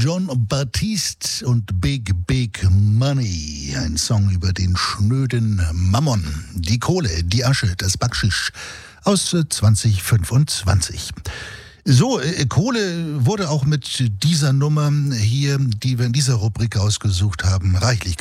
Jon Batiste und Big Big Money. Ein Song über den schnöden Mammon. Die Kohle, die Asche, das Backschisch aus 2025. So, Kohle wurde auch mit dieser Nummer hier, die wir in dieser Rubrik ausgesucht haben, reichlich